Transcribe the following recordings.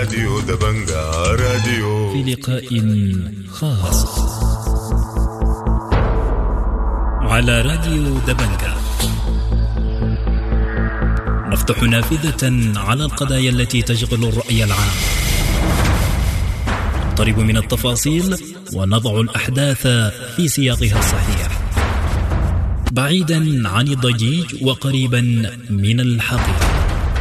راديو دبنجا راديو في لقاء خاص على راديو دبنجا نفتح نافذة على القضايا التي تشغل الرأي العام، نقترب من التفاصيل ونضع الأحداث في سياقها الصحيح، بعيدا عن الضجيج وقريبا من الحقيقة.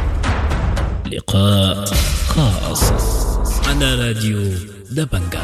لقاء خاص على راديو دبنجا.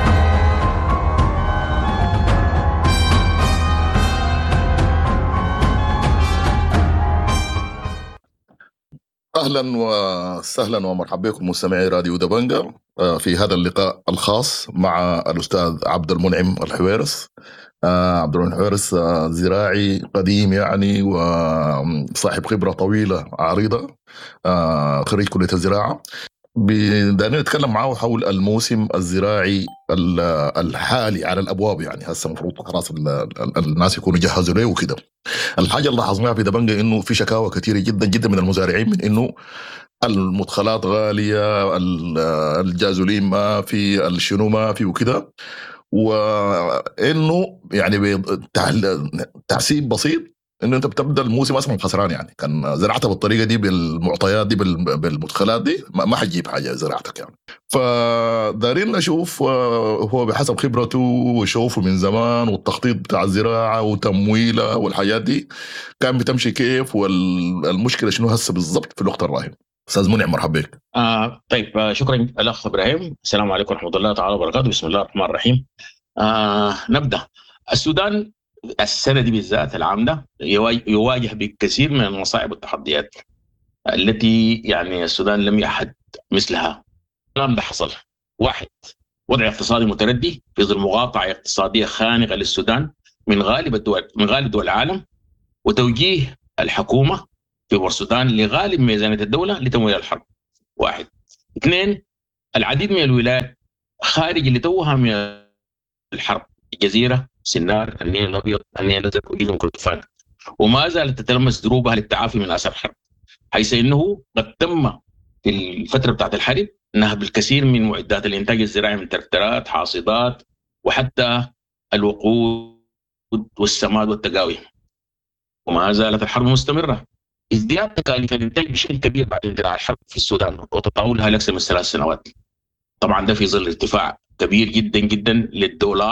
أهلا وسهلا ومرحبا بكم مستمعي راديو دبنجا في هذا اللقاء الخاص مع الأستاذ عبد المنعم الحويرس. عبد المنعم الحويرس زراعي قديم يعني وصاحب خبرة طويلة عريضة، خريج كلية الزراعة. بدنا نتكلم معه حول الموسم الزراعي الحالي على الأبواب، يعني هسه المفروض خلاص الناس يكونوا جهزوا له وكده. الحاجة اللي لاحظناها في دبنجا إنه في شكاوى كثيرة جدا جدا من المزارعين من إنه المدخلات غالية، الجازولين ما في، الشنو ما في وكده، وإنه يعني تحسيب بسيط إنه أنت بتبدأ الموسم أصلا خسران. يعني كان زراعتها بالطريقة دي بالمعطيات دي بالمدخلات دي ما حتجيب حاجة زراعتك يعني. فدارين نشوف هو بحسب خبرته وشوفه من زمان والتخطيط بتاع الزراعة وتمويلها والحاجات دي كان بتمشي كيف، والمشكلة شنو هسه بالضبط في الوقت الراهن. أستاذ منعم مرحبا بك. طيب، شكرا الأخ إبراهيم. السلام عليكم ورحمة الله تعالى وبركاته. بسم الله الرحمن الرحيم. نبدأ. السودان السنة دي بالذات العام ده يواجه بكثير من المصاعب والتحديات التي يعني السودان لم يحد مثلها. الكلام ده حصل: واحد، وضع اقتصادي متردي في ظل مقاطعة اقتصادية خانقة للسودان من غالب دول العالم، وتوجيه الحكومة في السودان لغالب ميزانية الدولة لتمويل الحرب. واحد. اثنين، العديد من الولايات خارج اللي توها من الحرب: الجزيرة، سنار، النيل الأبيض، النيل الأزرق، وإذن كردفان، وما زالت تتلمس دروبها للتعافي من آثار الحرب، حيث إنه قد تم في الفترة بتاعت الحرب نهب الكثير من معدات الإنتاج الزراعي من ترترات، حاصدات، وحتى الوقود والسماد والتقاوي. وما زالت الحرب مستمرة. ازدياد تكاليف الإنتاج بشكل كبير بعد اندلاع الحرب في السودان وتطاولها لأكثر من 3 سنوات. طبعا ده في ظل ارتفاع كبير جدا جدا للدولار